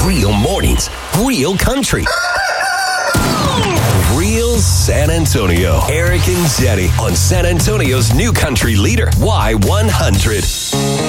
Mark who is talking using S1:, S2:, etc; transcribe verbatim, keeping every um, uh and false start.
S1: Real mornings, real country. Real San Antonio. Eric and Jenny on San Antonio's new country leader, Y one hundred.